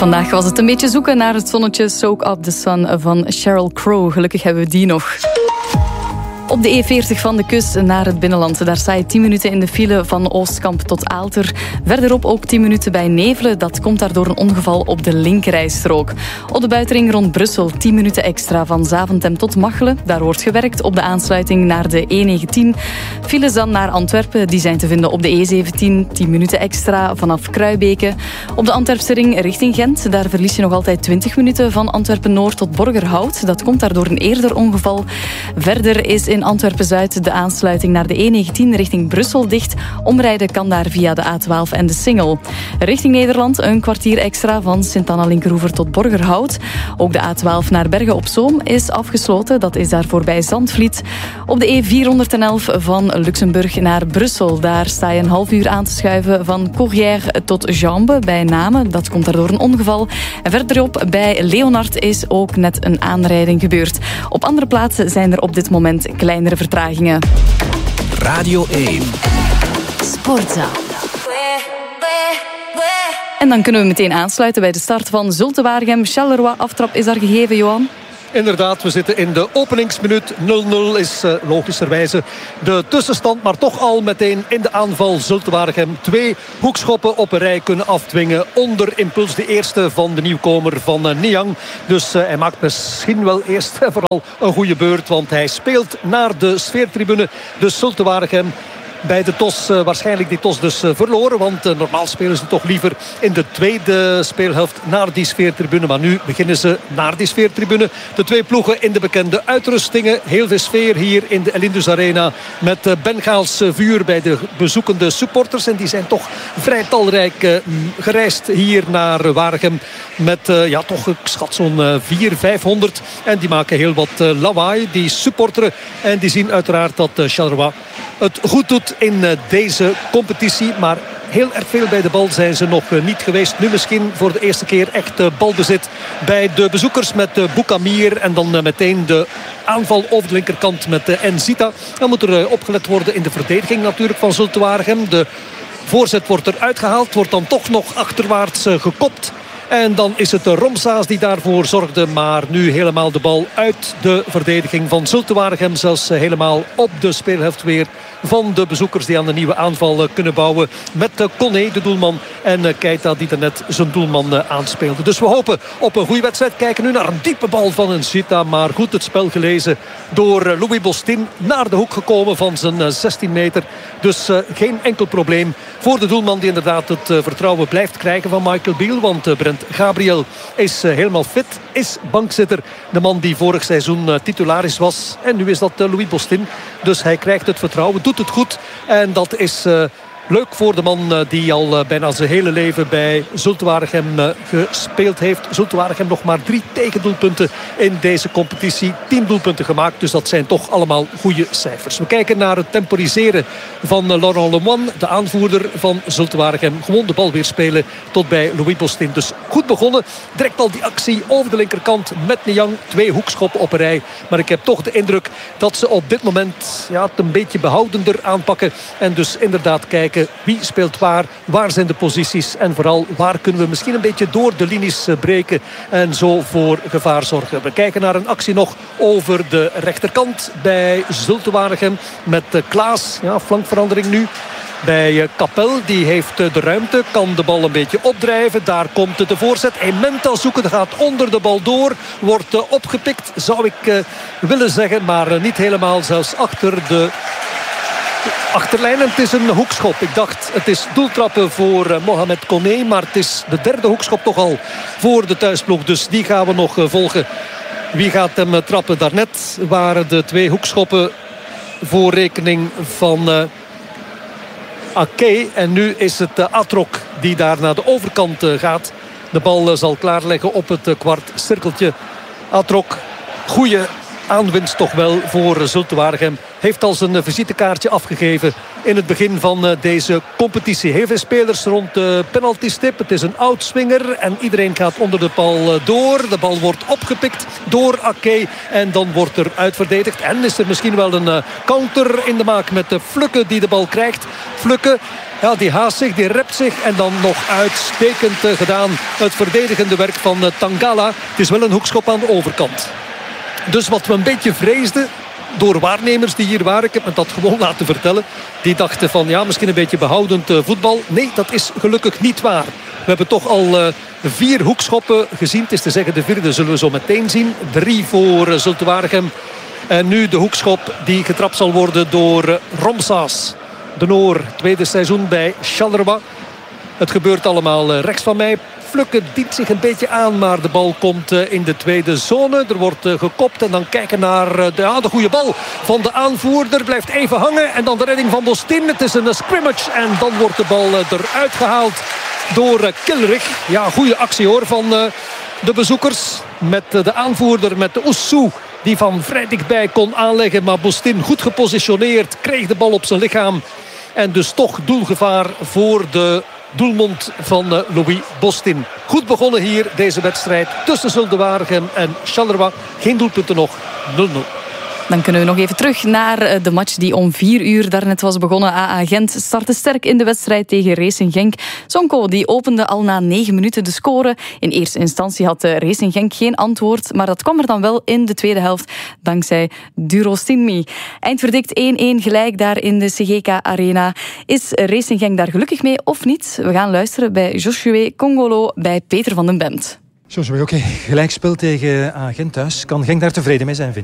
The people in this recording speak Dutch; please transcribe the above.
Vandaag was het een beetje zoeken naar het zonnetje. Soak Up the Sun van Sheryl Crow. Gelukkig hebben we die nog. Op de E40 van de kust naar het binnenland. Daar sta je 10 minuten in de file van Oostkamp tot Aalter. Verderop ook 10 minuten bij Nevelen. Dat komt daardoor een ongeval op de linkerrijstrook. Op de buitenring rond Brussel 10 minuten extra van Zaventem tot Machelen. Daar wordt gewerkt op de aansluiting naar de E19. Files dan naar Antwerpen. Die zijn te vinden op de E17. 10 minuten extra vanaf Kruibeke. Op de Antwerpse ring richting Gent. Daar verlies je nog altijd 20 minuten van Antwerpen-Noord tot Borgerhout. Dat komt daardoor een eerder ongeval. Verder is in Antwerpen-Zuid de aansluiting naar de E19 richting Brussel dicht. Omrijden kan daar via de A12 en de Singel. Richting Nederland een kwartier extra van Sint-Anna-Linkeroever tot Borgerhout. Ook de A12 naar Bergen-op-Zoom is afgesloten. Dat is daar voorbij Zandvliet. Op de E411 van Luxemburg naar Brussel. Daar sta je een half uur aan te schuiven van Courrières tot Jambes bij Namen. Dat komt daardoor een ongeval. En verderop bij Leonard is ook net een aanrijding gebeurd. Op andere plaatsen zijn er op dit moment kleinere vertragingen. Radio 1. Sportza. En dan kunnen we meteen aansluiten bij de start van Zulte-Waregem. Charleroi, aftrap is daar gegeven, Johan. Inderdaad, we zitten in de openingsminuut. 0-0 is logischerwijze de tussenstand. Maar toch al meteen in de aanval Zulte-Waregem 2 hoekschoppen op een rij kunnen afdwingen. Onder impuls de eerste van de nieuwkomer van Niang. Dus hij maakt misschien wel eerst en vooral een goede beurt. Want hij speelt naar de sfeertribune. Dus Zulte-Waregem bij de TOS waarschijnlijk die TOS dus verloren. Want normaal spelen ze toch liever in de tweede speelhelft naar die sfeertribune. Maar nu beginnen ze naar die sfeertribune. De twee ploegen in de bekende uitrustingen. Heel veel sfeer hier in de Elindus Arena. Met Bengaals vuur bij de bezoekende supporters. En die zijn toch vrij talrijk gereisd hier naar Waregem. Met toch ik schat zo'n 400-500. En die maken heel wat lawaai. Die supporteren. En die zien uiteraard dat Charleroi het goed doet in deze competitie. Maar heel erg veel bij de bal zijn ze nog niet geweest. Nu misschien voor de eerste keer echt balbezit bij de bezoekers met Boukamir. En dan meteen de aanval over de linkerkant met Nzita. Dan moet er opgelet worden in de verdediging natuurlijk van Zulte-Waregem. De voorzet wordt eruit gehaald. Wordt dan toch nog achterwaarts gekopt. En dan is het de Romsaas die daarvoor zorgde. Maar nu helemaal de bal uit de verdediging van Zulte-Waregem. Zelfs helemaal op de speelhelft weer van de bezoekers die aan de nieuwe aanval kunnen bouwen. Met Koné, de doelman. En Keita die er net zijn doelman aanspeelde. Dus we hopen op een goede wedstrijd. Kijken nu naar een diepe bal van Nzita. Maar goed het spel gelezen door Louis Bostin. Naar de hoek gekomen van zijn 16 meter. Dus geen enkel probleem voor de doelman die inderdaad het vertrouwen blijft krijgen van Michael Beal. Want Brent Gabriel is helemaal fit. Is bankzitter. De man die vorig seizoen titularis was. En nu is dat Louis Bostin. Dus hij krijgt het vertrouwen. Doet het goed. En dat is leuk voor de man die al bijna zijn hele leven bij Zulte-Waregem gespeeld heeft. Zulte-Waregem nog maar 3 tegendoelpunten in deze competitie. 10 doelpunten gemaakt, dus dat zijn toch allemaal goede cijfers. We kijken naar het temporiseren van Laurent Lemoine, de aanvoerder van Zulte-Waregem. Gewoon de bal weer spelen tot bij Louis Bostin. Dus goed begonnen. Direct al die actie over de linkerkant met Niang. 2 hoekschoppen op een rij. Maar ik heb toch de indruk dat ze op dit moment het een beetje behoudender aanpakken. En dus inderdaad kijken wie speelt waar zijn de posities en vooral waar kunnen we misschien een beetje door de linies breken en zo voor gevaar zorgen. We kijken naar een actie nog over de rechterkant bij Zulte-Waregem met Klaas, flankverandering nu. Bij Capel, die heeft de ruimte, kan de bal een beetje opdrijven. Daar komt de voorzet. Ementa zoeken, gaat onder de bal door. Wordt opgepikt, zou ik willen zeggen, maar niet helemaal. Zelfs achter de achterlijn. Het is een hoekschop. Ik dacht, het is doeltrappen voor Mohamed Koné. Maar het is de derde hoekschop toch al voor de thuisploeg. Dus die gaan we nog volgen. Wie gaat hem trappen? Daarnet waren de 2 hoekschoppen voor rekening van Ake. En nu is het Atrok die daar naar de overkant gaat. De bal zal klaarleggen op het kwart cirkeltje. Atrok, goeie aanwinst toch wel voor Zulte-Waregem. Heeft al zijn visitekaartje afgegeven in het begin van deze competitie. Heel veel spelers rond de penaltystip. Het is een oudswinger en iedereen gaat onder de bal door. De bal wordt opgepikt door Ake en dan wordt er uitverdedigd. En is er misschien wel een counter in de maak met Flukke die de bal krijgt. Flukke Ja, die haast zich, die rept zich. En dan nog uitstekend gedaan. Het verdedigende werk van Tangala. Het is wel een hoekschop aan de overkant. Dus wat we een beetje vreesden door waarnemers die hier waren, ik heb me dat gewoon laten vertellen, die dachten van ja, misschien een beetje behoudend voetbal. Nee, dat is gelukkig niet waar. We hebben toch al 4 hoekschoppen gezien. Het is te zeggen, de 4e zullen we zo meteen zien. 3 voor Zulte Waregem. En nu de hoekschop die getrapt zal worden door Romsaas. De Noor, tweede seizoen bij Charleroi. Het gebeurt allemaal rechts van mij. Flukke dient zich een beetje aan, maar de bal komt in de tweede zone. Er wordt gekopt en dan kijken naar de goede bal van de aanvoerder. Blijft even hangen en dan de redding van Bostin. Het is een scrimmage en dan wordt de bal eruit gehaald door Kilrich. Ja, goede actie hoor van de bezoekers. Met de aanvoerder, met de Oussou, die van vrij dichtbij kon aanleggen. Maar Bostin goed gepositioneerd, kreeg de bal op zijn lichaam. En dus toch doelgevaar voor de doelmond van Louis Bostin. Goed begonnen hier deze wedstrijd tussen Zulte Waregem en Charleroi. Geen doelpunten nog, 0-0. Dan kunnen we nog even terug naar de match die om 4 uur daarnet was begonnen. AA Gent startte sterk in de wedstrijd tegen Racing Genk. Sonko die opende al na 9 minuten de score. In eerste instantie had Racing Genk geen antwoord, maar dat kwam er dan wel in de tweede helft dankzij Durostinmi. Eindverdikt 1-1 gelijk daar in de CGK Arena. Is Racing Genk daar gelukkig mee of niet? We gaan luisteren bij Josué Congolo bij Peter van den Bent. Josué, oké. Gelijkspel tegen AA Gent thuis. Kan Genk daar tevreden mee zijn, vind je?